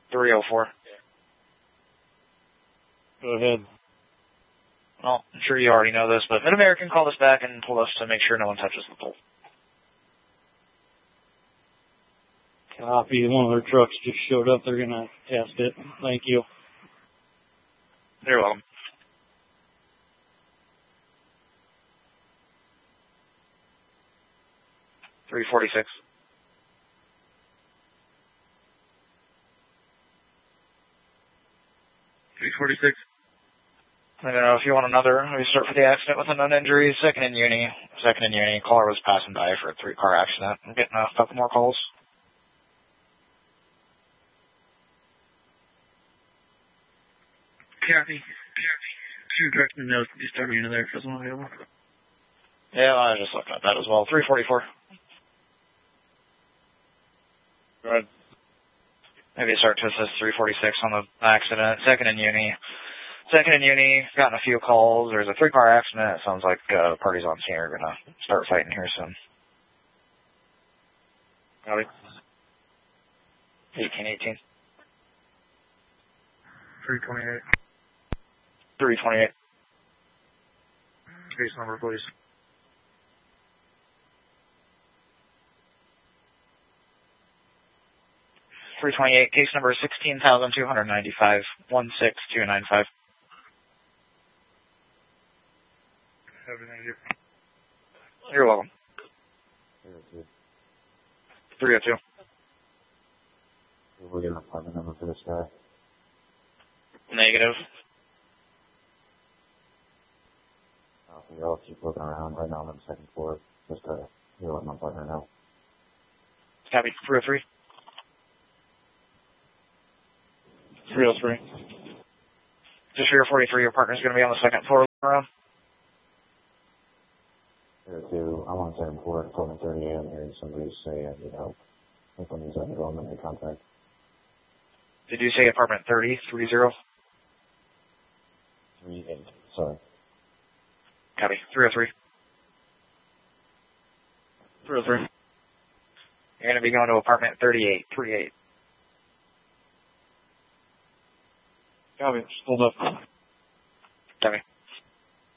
304. Go ahead. Well, I'm sure you already know this, but Mid-American called us back and told us to make sure no one touches the pole. Copy. One of their trucks just showed up. They're going to test it. Thank you. You're welcome. $346. $346. I don't know if you want another. We start for the accident with a known injury. Second in uni. Caller was passing by for a 3-car accident. I'm getting a couple more calls. Copy. Two directing notes. Just start me into there if it's not available. Yeah, I was just looking at that as well. 344. Go ahead. Maybe start to assist 346 on the accident. Second in uni. Gotten a few calls. There's a 3-car accident. It sounds like parties on scene are going to start fighting here soon. Copy. 1818. 328. 328. Case number, please. .328, case number 16,295, 16295. Everything here. You're welcome. 302. We'll get an apartment number for this guy. Negative. I'll keep looking around. Right now I'm on the second floor. Just to let my partner know. Copy. 303. 303. Just for your 43, your partner's going to be on the second floor around. 302. I'm on the second floor. It's only 30 a.m. hearing somebody say I need help. I think someone's on the government in contact. Did you say apartment 30? 30? 38. Sorry. Copy. 303. 303. You're going to be going to apartment 38. 38. Copy. Hold up. Copy.